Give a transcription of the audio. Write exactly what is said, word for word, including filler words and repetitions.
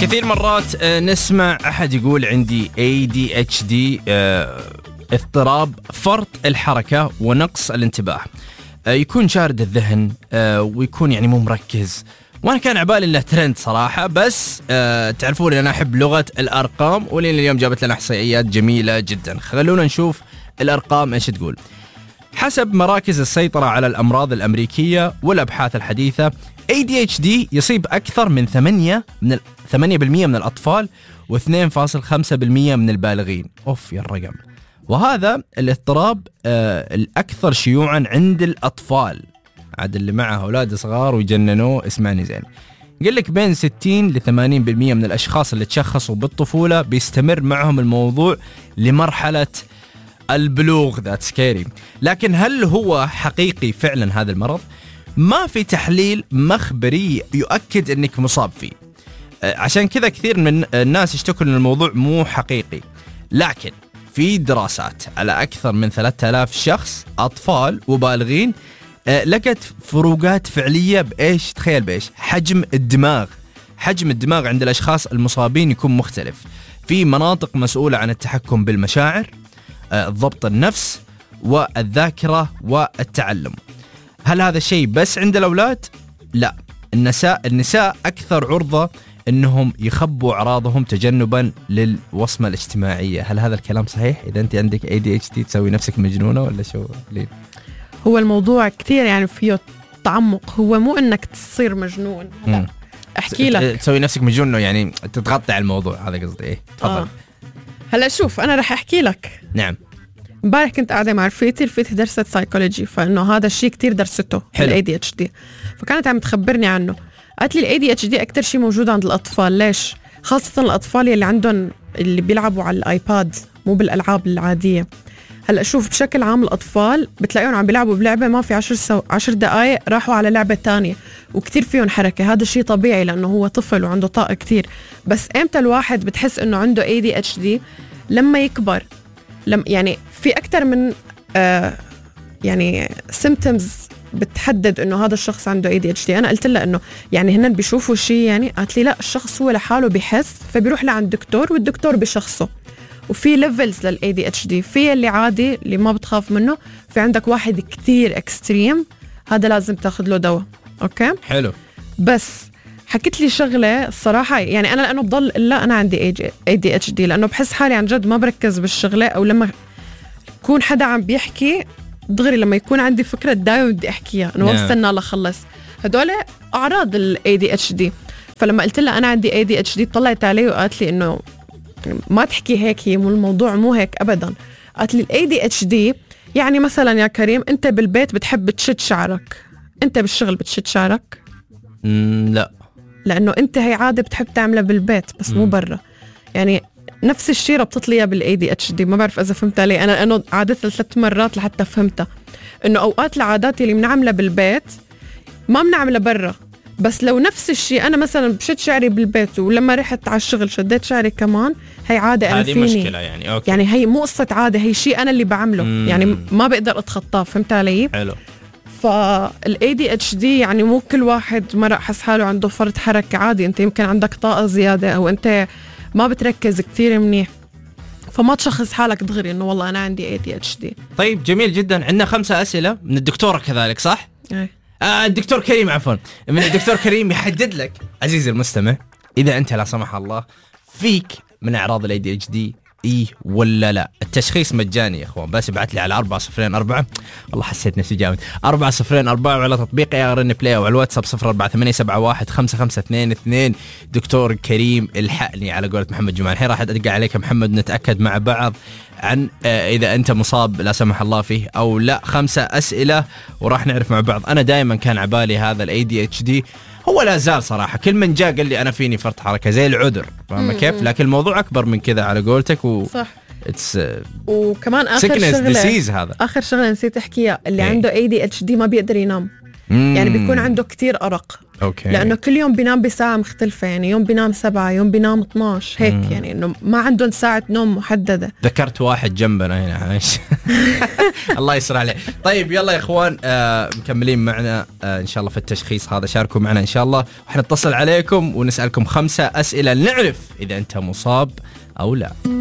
كثير مرات نسمع أحد يقول عندي إيه دي إتش دي، اضطراب فرط الحركة ونقص الانتباه، يكون شارد الذهن ويكون يعني مو مركز. وأنا كان عبالي إنه ترند صراحة، بس تعرفون أنا أحب لغة الأرقام، ولين اليوم جابت لنا إحصائيات جميلة جدا. خلونا نشوف الأرقام إيش تقول. حسب مراكز السيطرة على الأمراض الأمريكية والأبحاث الحديثة، إيه دي إتش دي يصيب أكثر من ثمانية من ثمانية بالمئة من الأطفال واثنين فاصلة خمسة بالمئة من البالغين. أوف يا الرقم. وهذا الاضطراب آه الأكثر شيوعا عند الأطفال، عاد اللي معه أولاد صغار ويجننوه. اسمعني زين، قل لك بين ستين لثمانين بالمئة من الأشخاص اللي تشخصوا بالطفولة بيستمر معهم الموضوع لمرحلة البلوغ. ذات سكيري. لكن هل هو حقيقي فعلا هذا المرض؟ ما في تحليل مخبري يؤكد انك مصاب فيه، عشان كذا كثير من الناس يشتكوا ان الموضوع مو حقيقي. لكن في دراسات على اكثر من ثلاثة آلاف شخص اطفال وبالغين لقت فروقات فعلية بايش؟ تخيل بايش؟ حجم الدماغ. حجم الدماغ عند الاشخاص المصابين يكون مختلف في مناطق مسؤولة عن التحكم بالمشاعر، ضبط النفس والذاكرة والتعلم. هل هذا الشيء بس عند الأولاد؟ لا، النساء النساء أكثر عرضة أنهم يخبوا أعراضهم تجنبا للوصمة الاجتماعية. هل هذا الكلام صحيح؟ إذا أنت عندك إيه دي إتش دي تسوي نفسك مجنونة ولا شو؟ ليه؟ هو الموضوع كتير يعني فيه تعمق، هو مو أنك تصير مجنون. لا. أحكي لك تسوي نفسك مجنون يعني تتغطي على الموضوع، هذا قصدي. إيه تفضل. آه. هلا شوف، أنا رح أحكي لك. نعم. امبارح كنت قاعدة مع رفيقتي، رفيقتي درست سايكولوجي، فإنه هذا الشيء كتير درسته ال إيه دي إتش دي، فكانت عم تخبرني عنه. قالت لي ال إيه دي إتش دي أكتر شيء موجود عند الأطفال. ليش؟ خاصة الأطفال اللي عندهم اللي بيلعبوا على الآيباد، مو بالألعاب العادية. هلا شوف، بشكل عام الأطفال بتلاقيهم عم بيلعبوا بلعبة ما في عشر سو... عشر دقايق راحوا على لعبة تانية، وكتير فيهم حركة. هذا الشيء طبيعي لأنه هو طفل وعنده طاقة كتير. بس إمتى الواحد بتحس إنه عنده إيه دي إتش دي؟ لما يكبر. لم يعني في أكتر من آه يعني symptoms بتحدد إنه هذا الشخص عنده إيه دي إتش دي. أنا قلت لها إنه يعني هن بيشوفوا شيء، يعني قالت لي لا، الشخص هو لحاله بيحس، فبيروح لعند الدكتور والدكتور بشخصه. وفي ليفلز لل إيه دي إتش دي، في اللي عادي اللي ما بتخاف منه، في عندك واحد كتير اكستريم، هذا لازم تاخد له دواء. أوكي حلو. بس حكيت لي شغلة الصراحة، يعني أنا لأنه بضل إلا أنا عندي إيه دي إتش دي، لأنه بحس حالي عن جد ما بركز بالشغلة، أو لما يكون حدا عم بيحكي دغري لما يكون عندي فكرة دايما بدي أحكيها، أنا ما بستنى لخلص. هدول أعراض ال إيه دي إتش دي. فلما قلت لها أنا عندي إيه دي إتش دي طلعت علي وقالت لي إنه ما تحكي هيك، هي مو الموضوع مو هيك أبدا. قالت لي ال إيه دي إتش دي يعني مثلا يا كريم، أنت بالبيت بتحب تشد شعرك، أنت بالشغل بتشد شعرك؟ لا، لأنه أنت هي عادة بتحب تعملها بالبيت بس مو برا. يعني نفس الشيء ربطت لي بال إيه دي إتش دي. ما بعرف إذا فهمت علي أنا، لأنه عادتها ثلاث مرات لحتى فهمتها، إنه أوقات العادات اللي بنعملها بالبيت ما بنعملها برا. بس لو نفس الشيء أنا مثلا بشد شعري بالبيت ولما رحت على الشغل شديت شعري كمان، هي عادة أنا فيني. هذه مشكلة يعني. أوكي. يعني هي مو قصة عادة، هي شيء أنا اللي بعمله. مم. يعني ما بقدر أتخطاه. فهمت علي؟ حلو. فال إيه دي إتش دي يعني مو كل واحد مرة حس حاله عنده فرط حركة. عادي، أنت يمكن عندك طاقة زيادة، أو أنت ما بتركز كتير منيح، فما تشخص حالك دغري إنه والله أنا عندي إيه دي إتش دي. طيب جميل جدا. عندنا خمسة أسئلة من الدكتورة كذلك، صح؟ أي. آه الدكتور كريم، عفوا، من الدكتور كريم يحدد لك عزيزي المستمع إذا أنت لا سمح الله فيك من أعراض ال إيه دي إتش دي إيه ولا لا. التشخيص مجاني يا أخوان، بس ابعت لي على أربعة صفرين أربعة. والله حسيت نفسي جامد. أربعة صفرين أربعة، وعلى تطبيق يا رن بلاي، وعلى الواتساب صفر أربعة ثمانية سبعة واحد خمسة خمسة اثنين اثنين. دكتور كريم الحقني على قولة محمد جمال. الحين راح أدق عليك محمد، نتأكد مع بعض عن إذا أنت مصاب لا سمح الله فيه أو لا. خمسة أسئلة وراح نعرف مع بعض. أنا دائما كان عبالي هذا ال إيه دي إتش دي هو لا زال صراحة، كل من جاء قال لي أنا فيني فرط حركة زي العذر، فاهمة كيف؟ لكن الموضوع أكبر من كذا على قولتك. و... صح. It's وكمان آخر شغلة disease هذا. آخر شغلة نسيت أحكيها، اللي hey. عنده إيه دي إتش دي ما بيقدر ينام. مم. يعني بيكون عنده كتير أرق. أوكي. لأنه كل يوم بينام بساعة مختلفة، يعني يوم بينام سبعة، يوم بينام اثناشر هيك. مم. يعني إنه ما عندهم ساعة نوم محددة. ذكرت واحد جنبنا هنا عايش. الله يسر عليه. طيب يلا يا إخوان، آه مكملين معنا آه إن شاء الله في التشخيص هذا، شاركوا معنا إن شاء الله، وحنتصل عليكم ونسألكم خمسة أسئلة نعرف إذا أنت مصاب أو لا.